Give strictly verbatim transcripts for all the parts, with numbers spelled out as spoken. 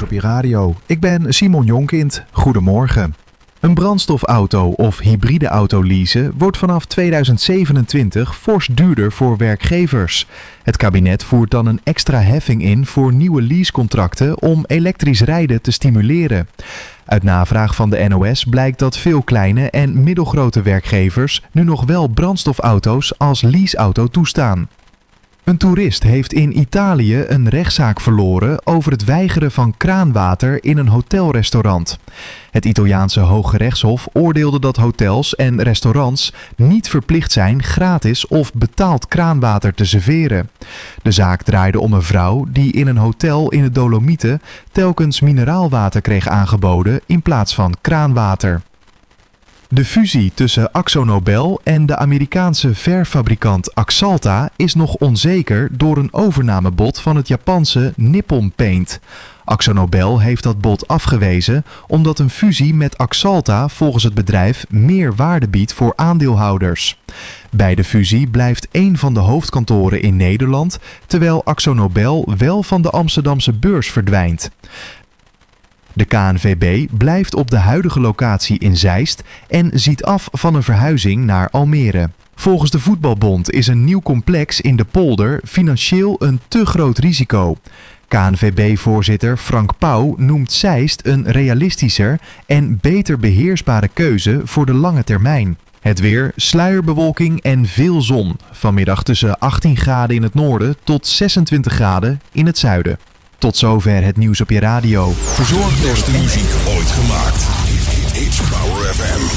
op je radio. Ik ben Simon Jonkind. Goedemorgen. Een brandstofauto of hybride auto leasen wordt vanaf tweeduizend zevenentwintig fors duurder voor werkgevers. Het kabinet voert dan een extra heffing in voor nieuwe leasecontracten om elektrisch rijden te stimuleren. Uit navraag van de N O S blijkt dat veel kleine en middelgrote werkgevers nu nog wel brandstofauto's als leaseauto toestaan. Een toerist heeft in Italië een rechtszaak verloren over het weigeren van kraanwater in een hotelrestaurant. Het Italiaanse Hoge Rechtshof oordeelde dat hotels en restaurants niet verplicht zijn gratis of betaald kraanwater te serveren. De zaak draaide om een vrouw die in een hotel in de Dolomieten telkens mineraalwater kreeg aangeboden in plaats van kraanwater. De fusie tussen AkzoNobel en de Amerikaanse verffabrikant Axalta is nog onzeker door een overnamebod van het Japanse Nippon Paint. AkzoNobel heeft dat bod afgewezen omdat een fusie met Axalta volgens het bedrijf meer waarde biedt voor aandeelhouders. Bij de fusie blijft één van de hoofdkantoren in Nederland, terwijl AkzoNobel wel van de Amsterdamse beurs verdwijnt. De K N V B blijft op de huidige locatie in Zeist en ziet af van een verhuizing naar Almere. Volgens de Voetbalbond is een nieuw complex in de polder financieel een te groot risico. K N V B-voorzitter Frank Pauw noemt Zeist een realistischer en beter beheersbare keuze voor de lange termijn. Het weer, sluierbewolking en veel zon. Vanmiddag tussen achttien graden in het noorden tot zesentwintig graden in het zuiden. Tot zover het nieuws op je radio. Verzorgd door de muziek ooit gemaakt. It's Power F M.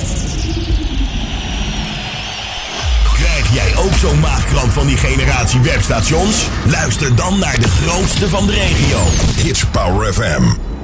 Krijg jij ook zo'n maagkrant van die generatie webstations? Luister dan naar de grootste van de regio. It's Power F M.